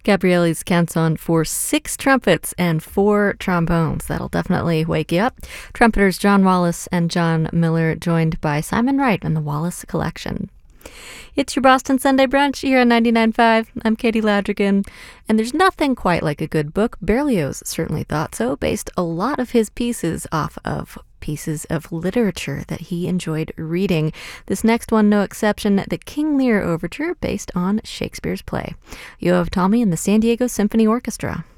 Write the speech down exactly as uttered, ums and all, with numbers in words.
Gabrielli's Canzone for six trumpets and four trombones. That'll definitely wake you up. Trumpeters John Wallace and John Miller, joined by Simon Wright and the Wallace Collection. It's your Boston Sunday Brunch here on ninety-nine point five. I'm Katie Ladrigan, and there's nothing quite like a good book. Berlioz certainly thought so, based a lot of his pieces off of pieces of literature that he enjoyed reading. This next one, no exception, the King Lear Overture, based on Shakespeare's play. Yoav Talmi and the San Diego Symphony Orchestra.